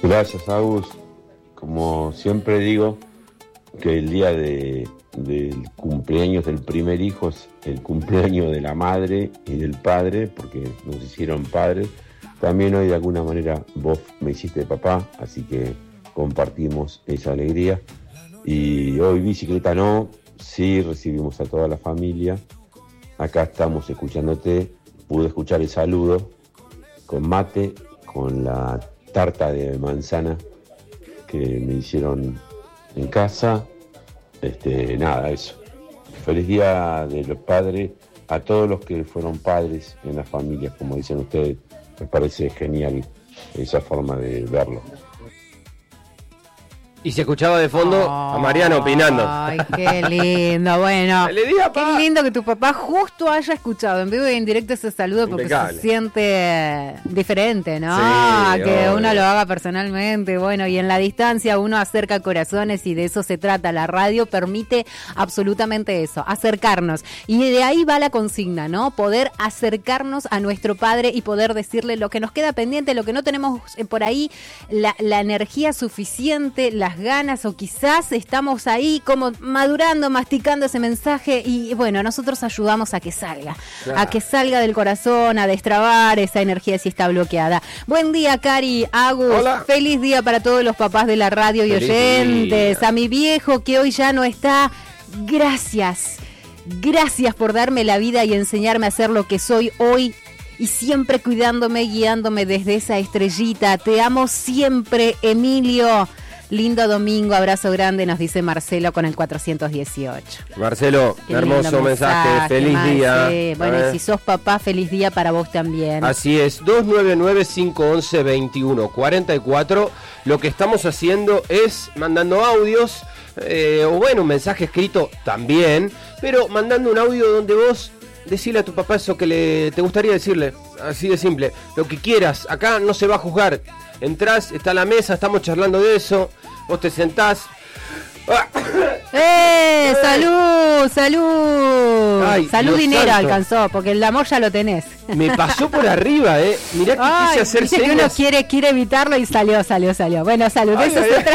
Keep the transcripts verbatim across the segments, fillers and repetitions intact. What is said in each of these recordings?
Gracias, Agus. Como siempre digo, que el día de, del cumpleaños del primer hijo es el cumpleaños de la madre y del padre, porque nos hicieron padres. También hoy de alguna manera vos me hiciste papá, así que compartimos esa alegría. Y hoy bicicleta no, sí recibimos a toda la familia. Acá estamos escuchándote, pude escuchar el saludo con mate, con la tarta de manzana que me hicieron en casa. Este, nada, eso. Feliz día de los padres a todos los que fueron padres en las familias, como dicen ustedes. Me parece genial esa forma de verlo. Y se escuchaba de fondo oh, a Mariano opinando. Ay, qué lindo, bueno. Qué lindo que tu papá justo haya escuchado en vivo y en directo ese saludo, porque impecable. Se siente diferente, ¿no? Sí, que obvio. Uno lo haga personalmente, bueno, y en la distancia uno acerca corazones y de eso se trata. La radio permite absolutamente eso, acercarnos. Y de ahí va la consigna, ¿no? Poder acercarnos a nuestro padre y poder decirle lo que nos queda pendiente, lo que no tenemos por ahí, la, la energía suficiente, la ganas, o quizás estamos ahí como madurando, masticando ese mensaje y bueno, nosotros ayudamos a que salga, claro. a que salga del corazón, a destrabar esa energía si está bloqueada. Buen día, Cari, Agus, hola. Feliz día para todos los papás de la radio y feliz oyentes, día. A mi viejo que hoy ya no está, gracias, gracias por darme la vida y enseñarme a ser lo que soy hoy. Y siempre cuidándome, guiándome desde esa estrellita. Te amo siempre, Emilio. Lindo domingo, abrazo grande, nos dice Marcelo con el cuatrocientos dieciocho. Marcelo, qué hermoso mensaje, mensaje, feliz Marce. Día. Bueno, y si sos papá, feliz día para vos también. Así es, dos nueve nueve, cinco uno, veintiuno cuarenta y cuatro. Lo que estamos haciendo es mandando audios, eh, o bueno, un mensaje escrito también, pero mandando un audio donde vos decirle a tu papá eso que le, te gustaría decirle, así de simple, lo que quieras, acá no se va a juzgar. Entrás, está la mesa, estamos charlando de eso, vos te sentás. ¡Eh! ¡Salud! ¡Salud! Ay, salud, dinero santo. Alcanzó, porque el amor ya lo tenés. Me pasó por arriba, ¿eh? Mirá que ay, quise hacer señas. Que uno quiere, quiere evitarlo y salió, salió, salió. Bueno, salud, ay, eso ay, es ay. Otra...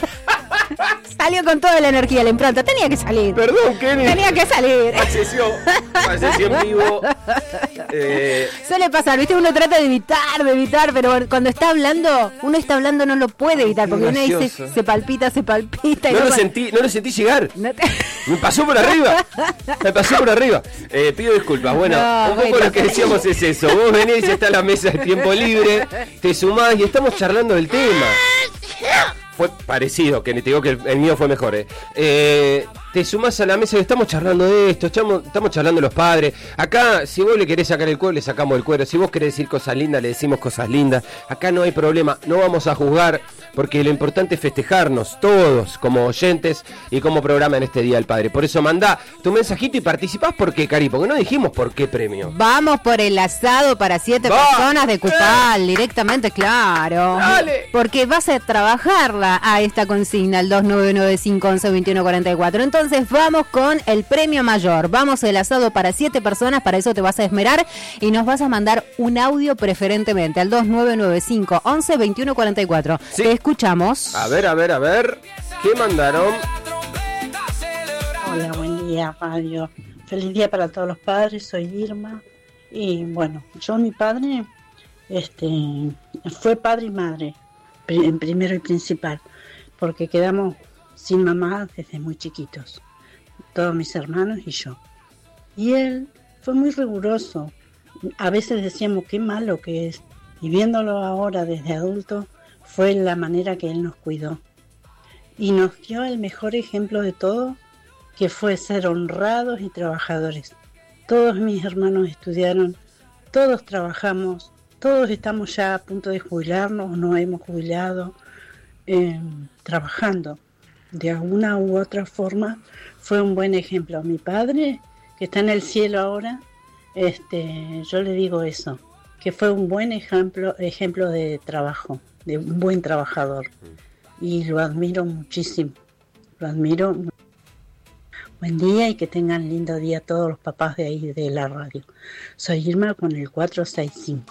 Salió con toda la energía, la impronta. Tenía que salir. Perdón, Kenny. Tenía que salir. Falleció. Falleció en vivo. Eh... Suele pasar, ¿viste? Uno trata de evitar, de evitar, pero cuando está hablando, uno está hablando, no lo puede evitar, porque uno dice, se palpita, se palpita. Y no, no, lo sentí, no lo sentí llegar. No te... Me pasó por arriba. Me pasó por arriba. Eh, pido disculpas. Bueno, no, un poco bueno. Lo que decíamos es eso. Vos venís, está la mesa de tiempo libre, te sumás y estamos charlando del tema. Fue parecido, que te digo que el, el mío fue mejor. Eh. Eh, te sumás a la mesa y estamos charlando de esto, estamos, estamos charlando de los padres. Acá, si vos le querés sacar el cuero, le sacamos el cuero. Si vos querés decir cosas lindas, le decimos cosas lindas. Acá no hay problema, no vamos a juzgar, porque lo importante es festejarnos todos como oyentes y como programa en este Día del Padre. Por eso mandá tu mensajito y participás. ¿Por qué, Cari? Porque no dijimos por qué premio. Vamos por el asado para siete ¡Va! Personas de Cupal, eh. Directamente, claro. Dale. Porque vas a trabajarla a esta consigna, el dos nueve nueve, cinco uno uno, veintiuno cuarenta y cuatro. Entonces vamos con el premio mayor. Vamos el asado para siete personas, para eso te vas a esmerar y nos vas a mandar un audio preferentemente al dos nueve nueve, cinco uno uno, veintiuno cuarenta y cuatro. Sí. Te escuchamos. A ver, a ver, a ver. ¿Qué mandaron? Hola, buen día, radio. Feliz día para todos los padres. Soy Irma. Y bueno, yo, mi padre, este, fue padre y madre, en primero y principal, porque quedamos sin mamá desde muy chiquitos, todos mis hermanos y yo. Y él fue muy riguroso. A veces decíamos qué malo que es, y viéndolo ahora desde adulto, fue la manera que él nos cuidó. Y nos dio el mejor ejemplo de todo, que fue ser honrados y trabajadores. Todos mis hermanos estudiaron, todos trabajamos, todos estamos ya a punto de jubilarnos, nos hemos jubilado, eh, trabajando. De alguna u otra forma fue un buen ejemplo. Mi padre, que está en el cielo ahora, este, yo le digo eso, que fue un buen ejemplo, ejemplo de trabajo, de un buen trabajador. Y lo admiro muchísimo, lo admiro. Buen día y que tengan lindo día todos los papás de ahí de la radio. Soy Irma con el cuatro seis cinco.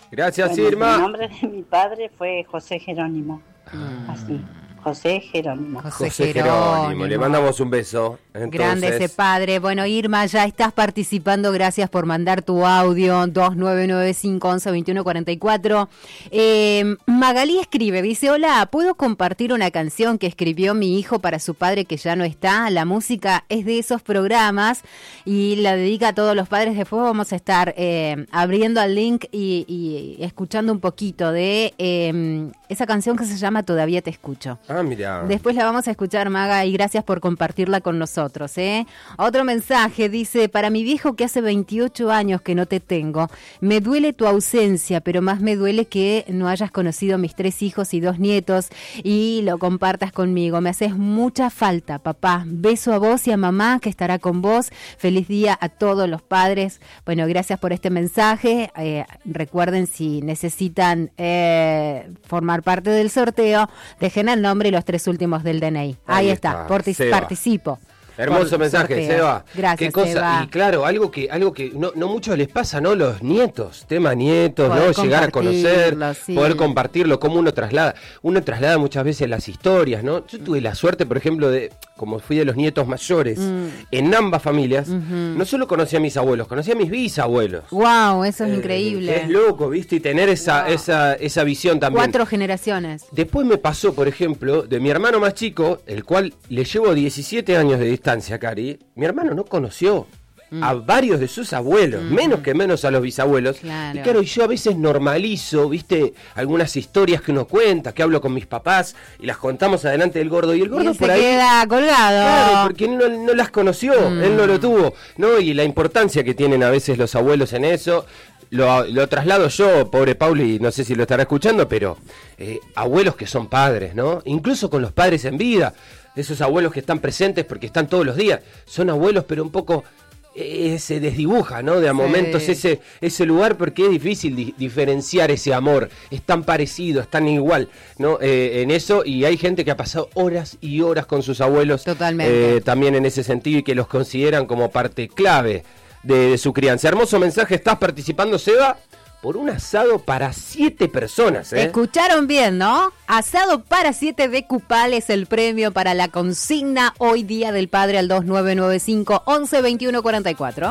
Gracias, bueno, Irma. El nombre de mi padre fue José Jerónimo. Ah. Así. José Jerónimo. José, José Jerónimo. Jerónimo. Le mandamos un beso. Entonces... Grande ese padre. Bueno, Irma, ya estás participando. Gracias por mandar tu audio. dos nueve nueve cinco once veintiuno cuarenta y cuatro. Eh, Magalí escribe, dice, hola, ¿puedo compartir una canción que escribió mi hijo para su padre que ya no está? La música es de esos programas y la dedica a todos los padres. Después vamos a estar eh, abriendo el link y, y escuchando un poquito de eh, esa canción que se llama Todavía te escucho. Ah, mira. Después la vamos a escuchar, Maga, y gracias por compartirla con nosotros, ¿eh? Otro mensaje dice, para mi viejo que hace veintiocho años que no te tengo, me duele tu ausencia, pero más me duele que no hayas conocido a mis tres hijos y dos nietos y lo compartas conmigo. Me haces mucha falta, papá. Beso a vos y a mamá que estará con vos. Feliz día a todos los padres. Bueno, gracias por este mensaje. Eh, recuerden, si necesitan eh, formar parte del sorteo, dejen el nombre y los tres últimos del D N I. Ahí, Ahí está, está. Partic- participo. Hermoso mensaje, sorteo. Seba. Gracias, Qué cosa. Seba. Y claro, algo que algo que no, no mucho les pasa, ¿no? Los nietos, tema nietos, poder ¿no? Llegar a conocer, sí. Poder compartirlo, cómo uno traslada. Uno traslada muchas veces las historias, ¿no? Yo tuve la suerte, por ejemplo, de, como fui de los nietos mayores, mm. en ambas familias, uh-huh. no solo conocí a mis abuelos, conocí a mis bisabuelos. Wow, eso es eh, increíble. Es loco, ¿viste? Y tener esa, wow. esa, esa visión también. Cuatro generaciones. Después me pasó, por ejemplo, de mi hermano más chico, el cual le llevo diecisiete años de distancia, Cari, mi hermano no conoció mm. a varios de sus abuelos, mm. menos que menos a los bisabuelos. Claro. Y claro, yo a veces normalizo, viste, algunas historias que uno cuenta, que hablo con mis papás y las contamos adelante del gordo. Y el gordo y por se ahí queda colgado. Claro, porque él no, no las conoció, mm. él no lo tuvo, ¿no? Y la importancia que tienen a veces los abuelos en eso. Lo, lo traslado yo, pobre Pauli, no sé si lo estará escuchando, pero eh, abuelos que son padres, ¿no? Incluso con los padres en vida, esos abuelos que están presentes porque están todos los días, son abuelos pero un poco eh, se desdibuja, ¿no? De a sí. momentos ese, ese lugar porque es difícil di- diferenciar ese amor, es tan parecido, es tan igual, ¿no? Eh, en eso, y hay gente que ha pasado horas y horas con sus abuelos. Totalmente. Eh, también en ese sentido y que los consideran como parte clave De, de su crianza. Hermoso mensaje, estás participando, Seba, por un asado para siete personas. ¿eh? Escucharon bien, ¿no? Asado para siete de Cupal es el premio para la consigna hoy Día del Padre al dos nueve nueve cinco once veintiuno cuarenta y cuatro.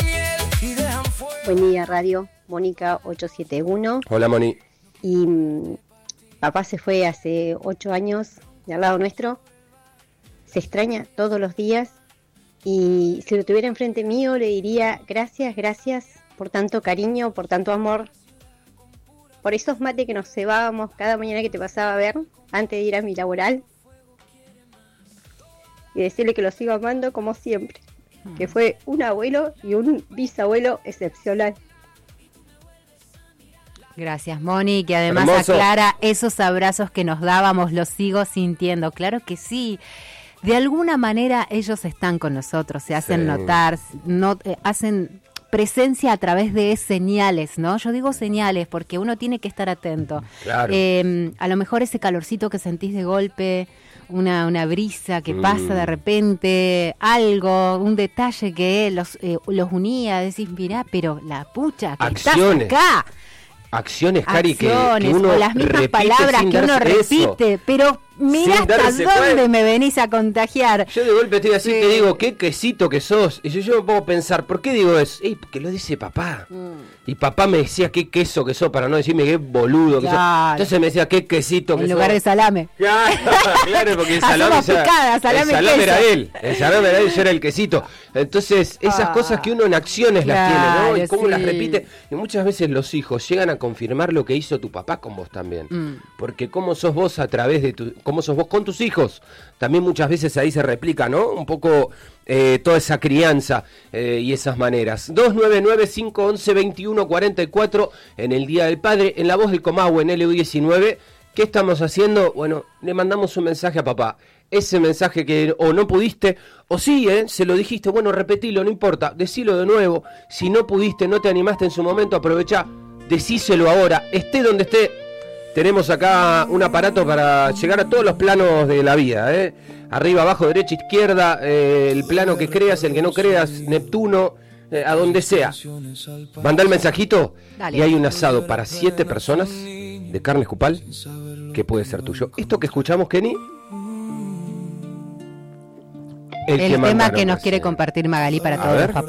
Buen día, Radio Mónica ocho siete uno. Hola, Moni. Y mmm, papá se fue hace ocho años de al lado nuestro. Se extraña todos los días. Y si lo tuviera enfrente mío le diría gracias, gracias por tanto cariño, por tanto amor, por esos mates que nos cebábamos cada mañana que te pasaba a ver antes de ir a mi laboral, y decirle que lo sigo amando como siempre, mm. que fue un abuelo y un bisabuelo excepcional. Gracias, Moni, que además Hermoso. Aclara esos abrazos que nos dábamos, los sigo sintiendo, claro que sí. De alguna manera ellos están con nosotros, se hacen sí. notar, no, eh, hacen presencia a través de señales, ¿no? Yo digo señales porque uno tiene que estar atento. Claro. Eh, a lo mejor ese calorcito que sentís de golpe, una, una brisa que mm. pasa de repente, algo, un detalle que los, eh, los unía, decís, mirá, pero la pucha, que Acciones. estás acá. Acciones, Cari, que, Acciones, que uno o las mismas palabras que uno repite, eso. Pero mirá hasta dónde cuenta. Me venís a contagiar. Yo de golpe estoy así, sí. te digo, qué quesito que sos. Y yo, yo me pongo a pensar, ¿por qué digo eso? Ey, porque lo dice papá. Mm. Y papá me decía qué queso que sos, para no decirme qué boludo que claro. sos. Entonces me decía, qué quesito que sos. En lugar de salame. Claro, claro, porque el salame, o sea, picada, salame, el salame era él. El salame era él, yo era el quesito. Entonces, esas ah, cosas que uno en acciones claro, las tiene, ¿no? Y cómo sí. las repite. Y muchas veces los hijos llegan a confirmar lo que hizo tu papá con vos también. Mm. Porque cómo sos vos a través de tu, cómo sos vos con tus hijos, también muchas veces ahí se replica, ¿no? Un poco eh, toda esa crianza eh, y esas maneras. dos nueve nueve cinco once veintiuno cuarenta y cuatro en el Día del Padre, en la voz del Comahue, en L U diecinueve. ¿Qué estamos haciendo? Bueno, le mandamos un mensaje a papá. Ese mensaje que o no pudiste, o sí, ¿eh? Se lo dijiste, bueno, repetilo, no importa, decilo de nuevo. Si no pudiste, no te animaste en su momento, aprovechá, decíselo ahora, esté donde esté. Tenemos acá un aparato para llegar a todos los planos de la vida, ¿eh? Arriba, abajo, derecha, izquierda, eh, el plano que creas, el que no creas, Neptuno, eh, a donde sea. Manda el mensajito. Dale. Y hay un asado para siete personas de carne Cupal que puede ser tuyo. Esto que escuchamos, Kenny. El, el tema que nos quiere compartir Magalí para todos los papás.